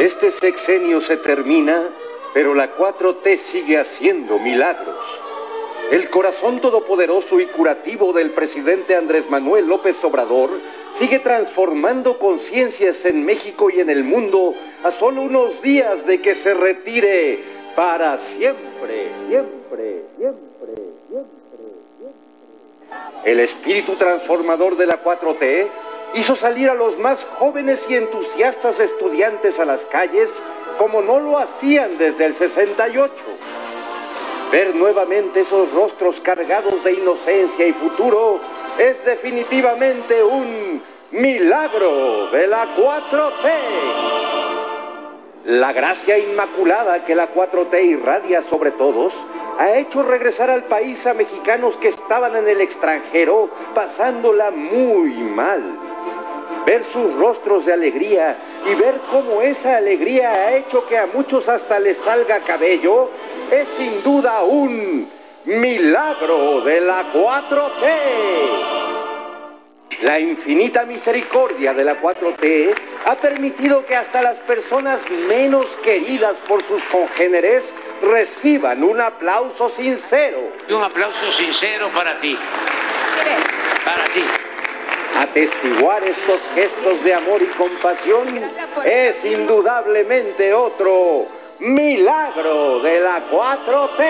Este sexenio se termina, pero la 4T sigue haciendo milagros. El corazón todopoderoso y curativo del presidente Andrés Manuel López Obrador sigue transformando conciencias en México y en el mundo a solo unos días de que se retire para siempre. El espíritu transformador de la 4T hizo salir a los más jóvenes y entusiastas estudiantes a las calles como no lo hacían desde el 68. Ver nuevamente esos rostros cargados de inocencia y futuro es definitivamente un milagro de la 4T. La gracia inmaculada que la 4T irradia sobre todos ha hecho regresar al país a mexicanos que estaban en el extranjero pasándola muy mal. Ver sus rostros de alegría y ver cómo esa alegría ha hecho que a muchos hasta les salga cabello es sin duda un milagro de la 4T. La infinita misericordia de la 4T ha permitido que hasta las personas menos queridas por sus congéneres reciban un aplauso sincero. Y un aplauso sincero para ti. Para ti. Atestiguar estos gestos de amor y compasión es indudablemente otro milagro de la 4T.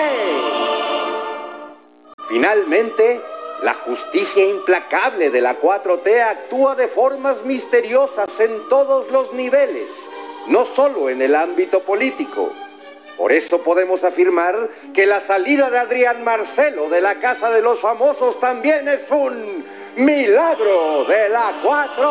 Finalmente, la justicia implacable de la 4T actúa de formas misteriosas en todos los niveles, no solo en el ámbito político. Por eso podemos afirmar que la salida de Adrián Marcelo de la Casa de los Famosos también es un milagro de la 4T.